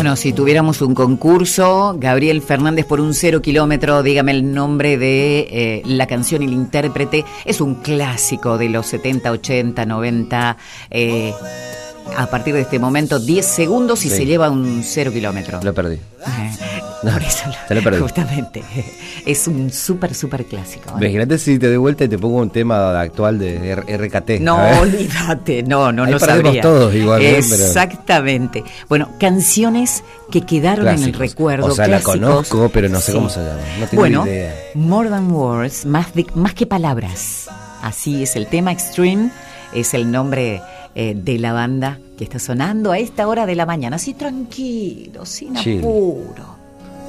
Bueno, si tuviéramos un concurso, Gabriel Fernández por un 0 kilómetro, dígame el nombre de la canción y el intérprete. Es un clásico de los 70, 80, 90. A partir de este momento, 10 segundos y se lleva un 0 kilómetro. Lo perdí. Por eso te lo perdí. Justamente. Es un súper clásico. Imagínate si te doy vuelta y te pongo un tema actual de RKT. No, olvídate, no sabría. Todos igual. Exactamente. Pero... Bueno, canciones que quedaron clásicos en el recuerdo. O sea, clásicos. La conozco, pero no sé cómo se llama. No tengo idea. More Than Words, más que palabras. Así es el tema. Extreme es el nombre de la banda que está sonando a esta hora de la mañana. Así tranquilo, sin apuro.